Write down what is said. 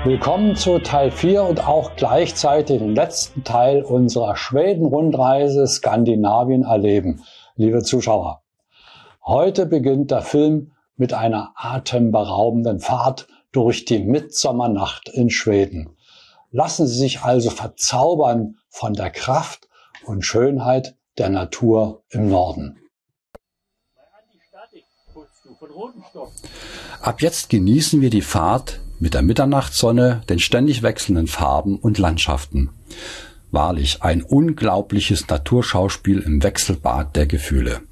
Willkommen zu Teil 4 und auch gleichzeitig dem letzten Teil unserer Schweden-Rundreise Skandinavien erleben, liebe Zuschauer. Heute beginnt der Film mit einer atemberaubenden Fahrt durch die Mitsommernacht in Schweden. Lassen Sie sich also verzaubern von der Kraft und Schönheit der Natur im Norden. Ab jetzt genießen wir die Fahrt mit der Mitternachtssonne, den ständig wechselnden Farben und Landschaften. Wahrlich ein unglaubliches Naturschauspiel im Wechselbad der Gefühle.